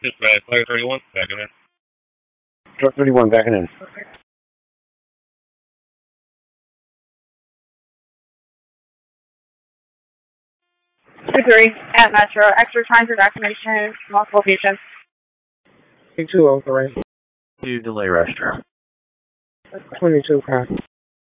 Flight 31, backing in. Truck 31, backing in. Two-3 at Metro. Extra time for vaccination. Multiple patients. 203. Delay register. 22 pass.